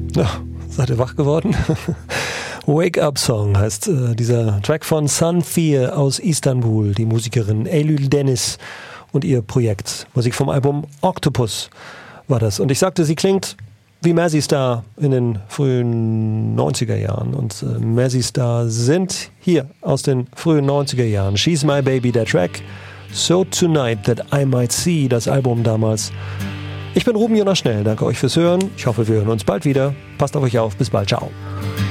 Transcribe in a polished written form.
Ja, seid ihr wach geworden? Wake Up Song heißt dieser Track von Sun 4 aus Istanbul, die Musikerin Eylül Deniz und ihr Projekt. Musik vom Album Octopus war das. Und ich sagte, sie klingt wie Mazzy Star in den frühen 90er Jahren. Und Mazzy Star sind hier aus den frühen 90er Jahren. She's My Baby, der Track. So Tonight That I Might See, das Album damals. Ich bin Ruben Jonas Schnell, danke euch fürs Hören. Ich hoffe, wir hören uns bald wieder. Passt auf euch auf, bis bald, ciao.